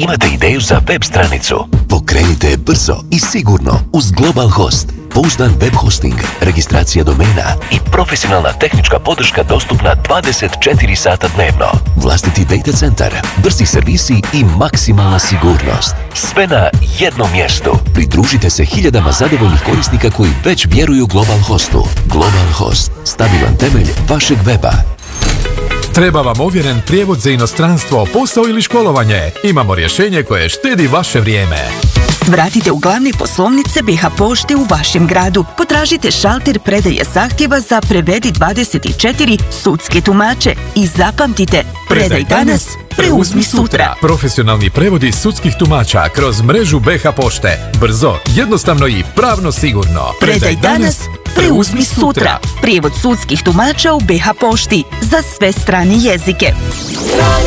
Imate ideju za web stranicu? Pokrenite brzo i sigurno uz Global Host. Pouzdan web hosting, registracija domena i profesionalna tehnička podrška dostupna 24 sata dnevno. Vlastiti data centar, brzi servisi i maksimalna sigurnost. Sve na jednom mjestu. Pridružite se hiljadama zadovoljnih korisnika koji već vjeruju Global Hostu. Global Host, stabilan temelj vašeg weba. Treba vam ovjeren prijevod za inostranstvo, posao ili školovanje? Imamo rješenje koje štedi vaše vrijeme. Svratite u glavne poslovnice BiH Pošte u vašem gradu. Potražite šalter predaje zahtjeva za Prevedi 24 sudske tumače i zapamtite, predaj danas, preuzmi sutra. Profesionalni prevodi sudskih tumača kroz mrežu BiH Pošte. Brzo, jednostavno i pravno sigurno. Predaj danas, preuzmi sutra. Prijevod sudskih tumača u BiH Pošti za sve strane jezike.